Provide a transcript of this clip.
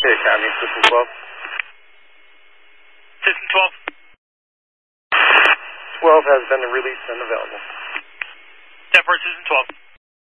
Okay, Academy, System 12. System 12. 12 has been released and available. 10 for System 12.